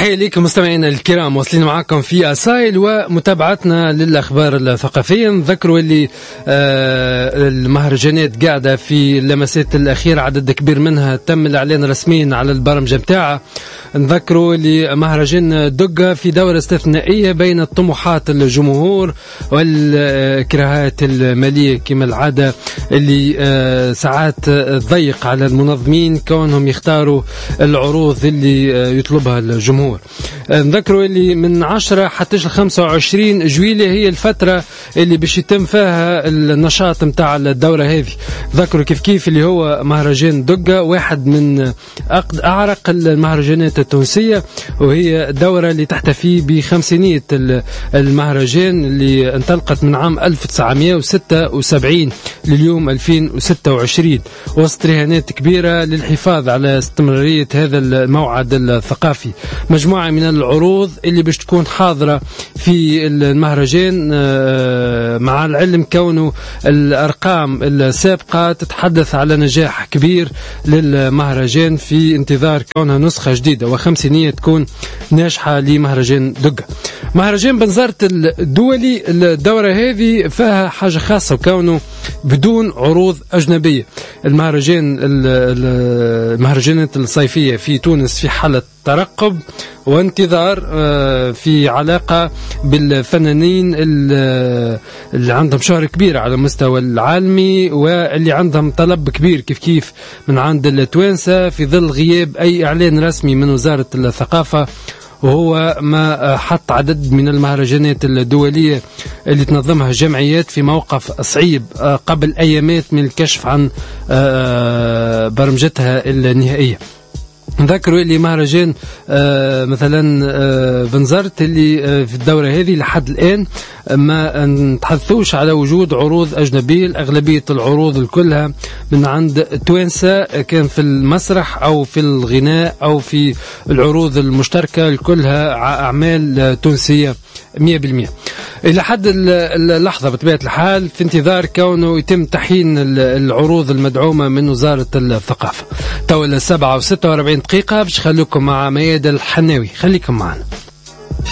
تحية لكم مستمعينا الكرام، واصلين معكم في أسايل ومتابعتنا للأخبار الثقافية. نذكروا اللي المهرجانات قاعدة في اللمسات الأخيرة، عدد كبير منها تم الإعلان رسميا على البرمجة متاعها. نذكروا اللي مهرجان دقة في دورة استثنائية بين طموحات الجمهور والكراهات المالية كما العادة، اللي ساعات تضيق على المنظمين كونهم يختاروا العروض اللي يطلبها الجمهور. نذكروا اللي من 10 حتى 25 جويلية هي الفترة اللي باش يتم فيها النشاط متاع الدورة هذه. ذكروا كيف اللي هو مهرجان دقة واحد من أعرق المهرجانات التونسية، وهي دورة اللي تحتفي ب500 المهرجان اللي انطلقت من عام 1976 لليوم 2026، وسط رهانات كبيرة للحفاظ على استمرارية هذا الموعد الثقافي. مجموعة من العروض اللي باش تكون حاضرة في المهرجان، مع العلم كونه الأرقام السابقة تتحدث على نجاح كبير للمهرجان في انتظار كونها نسخة جديدة وخمسينية تكون ناجحة لمهرجان دقة. مهرجان بنزرت الدولي، الدورة هذه فيها حاجة خاصة وكونه بدون عروض أجنبية. المهرجانات الصيفية في تونس في حالة ترقب وانتظار في علاقة بالفنانين اللي عندهم شهرة كبيرة على مستوى العالمي، واللي عندهم طلب كبير كيف من عند التوانسة في ظل غياب أي إعلان رسمي من وزارة الثقافة، وهو ما حط عدد من المهرجانات الدولية اللي تنظمها جمعيات في موقف صعيب قبل أيامات من الكشف عن برمجتها النهائية. نذكروا اللي مهرجان مثلا بنزرت اللي في الدورة هذه لحد الآن ما نتحدثوش على وجود عروض أجنبية. الأغلبية العروض الكلها من عند توانسة، كان في المسرح أو في الغناء أو في العروض المشتركة، الكلها أعمال تونسية 100%. إلى حد اللحظة بطبيعة الحال في انتظار كونه يتم تحيين العروض المدعومة من وزارة الثقافة. تولى 7:46 دقيقة باش خلوكم مع ميادة الحناوي، خليكم معنا.